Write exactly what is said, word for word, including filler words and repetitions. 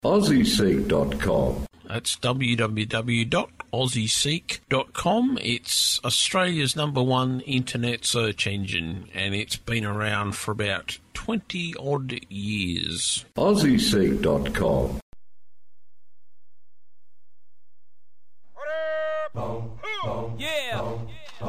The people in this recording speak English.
aussie seek dot com. That's w w w dot aussie seek dot com. It's Australia's number one internet search engine, and it's been around for about twenty-odd years. aussie seek dot com. Yeah.